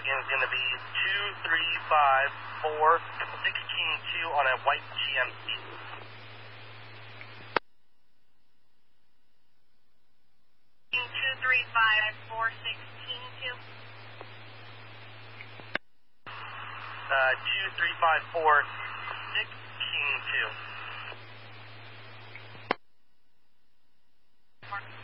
check-in is going to be 2354162 on a white GMC. 2354162. 2354662.